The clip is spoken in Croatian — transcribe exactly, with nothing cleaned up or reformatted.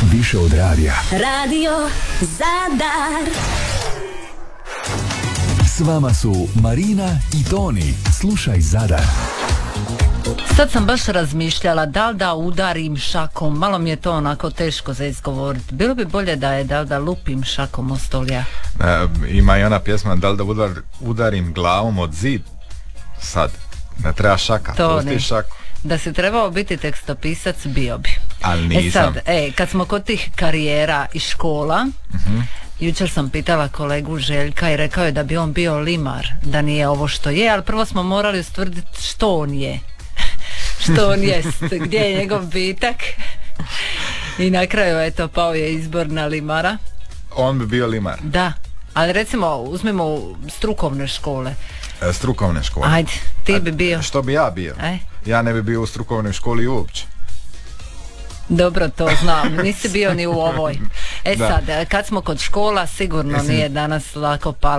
Više od radija. Radio Zadar. S vama su Marina i Toni. Slušaj Zadar. Sad sam baš razmišljala da li da udarim šakom, malo mi je to onako teško za izgovoriti. Bilo bi bolje da je da li da lupim šakom o stolja. E, ima i ona pjesma da li da udar, udarim glavom od zid. Sad, ne treba šaka, pusti šaku. Da si trebao biti tekstopisac, bio bi. Ali nisam. E sad, e, kad smo kod tih karijera i škola, uh-huh. Jučer sam pitala kolegu Željka i rekao je da bi on bio limar, da nije ovo što je, ali prvo smo morali ustvrditi što on je. Što on jest, gdje je njegov bitak. I na kraju, eto, pao je izbor na limara. On bi bio limar. Da, ali recimo, uzmimo strukovne škole. E, strukovne škole. Ajde, ti bi bio. A što bi ja bio? Aj. Ja ne bi bio u strukovnoj školi uopće. Dobro, to znam, nisi bio ni u ovoj. E da. Sad, kad smo kod škola, sigurno Mislim... nije danas lako palo